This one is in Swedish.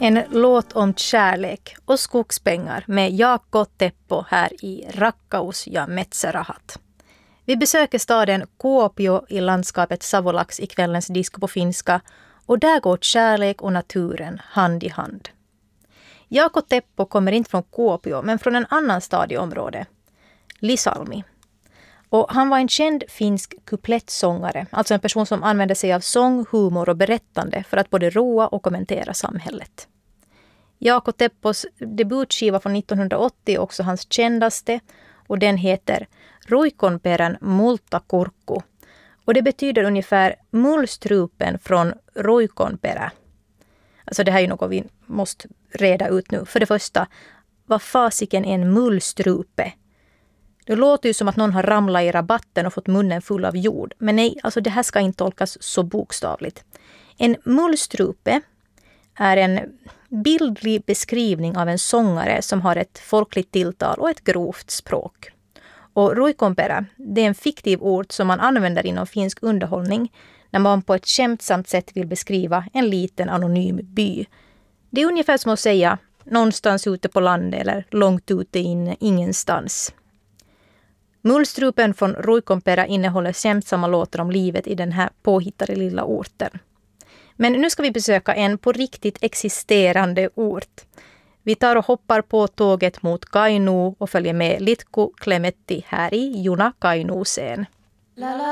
En låt om kärlek och skogspengar med Jaakko Teppo här i Rakkaus ja Metserahat. Vi besöker staden Kuopio i landskapet Savolax i kvällens disco på finska och där går kärlek och naturen hand i hand. Jaakko Teppo kommer inte från Kuopio men från en annan stad i området, Lisalmi. Och han var en känd finsk kuplettsångare, alltså en person som använde sig av sång, humor och berättande för att både roa och kommentera samhället. Jaakko Teppos debutskiva från 1980 är också hans kändaste och den heter Ruikonperän multakurkku. Och det betyder ungefär mullstrupen från Ruikonperä. Alltså det här är något vi måste reda ut nu. För det första, vad fasiken är en mullstrupe? Det låter ju som att någon har ramlat i rabatten och fått munnen full av jord. Men nej, alltså det här ska inte tolkas så bokstavligt. En mullstrupe är en bildlig beskrivning av en sångare som har ett folkligt tilltal och ett grovt språk. Och Ruikonperä, det är en fiktiv ord som man använder inom finsk underhållning när man på ett skämtsamt sätt vill beskriva en liten anonym by. Det är ungefär som att säga någonstans ute på landet eller långt ute in ingenstans. Mullstrupen från Ruikonperä innehåller skämtsamma låtar om livet i den här påhittade lilla orten. Men nu ska vi besöka en på riktigt existerande ort. Vi tar och hoppar på tåget mot Kainuu och följer med Litku Klemetti här i Juna Kainuuseen.